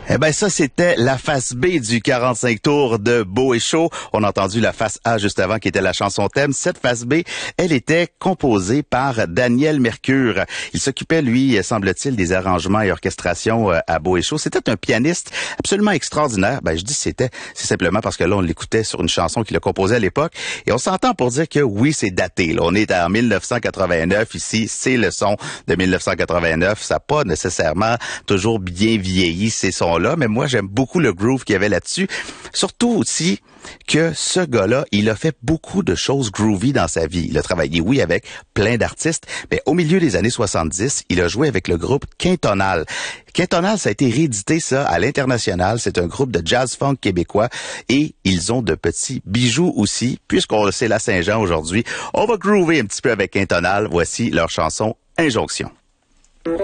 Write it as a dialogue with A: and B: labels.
A: Eh ben ça, c'était la face B du 45 tours de Beau et Chaud. On a entendu la face A juste avant qui était la chanson thème. Cette face B, elle était composée par Daniel Mercure. Il s'occupait, lui, semble-t-il, des arrangements et orchestrations à Beau et Chaud. C'était un pianiste absolument extraordinaire. Ben je dis c'est simplement parce que là, on l'écoutait sur une chanson qu'il a composée à l'époque. Et on s'entend pour dire que oui, c'est daté. Là, on est en 1989 ici. C'est le son de 1989. Ça n'a pas nécessairement toujours bien vieilli, ces sons là, mais moi j'aime beaucoup le groove qu'il y avait là-dessus. Surtout aussi que ce gars-là, il a fait beaucoup de choses groovy dans sa vie. Il a travaillé, oui, avec plein d'artistes, mais au milieu des années 70, il a joué avec le groupe Quintonal. Quintonal, ça a été réédité, ça, à l'international. C'est un groupe de jazz-funk québécois et ils ont de petits bijoux aussi. Puisqu'on sait la Saint-Jean aujourd'hui, on va groover un petit peu avec Quintonal. Voici leur chanson Injonction.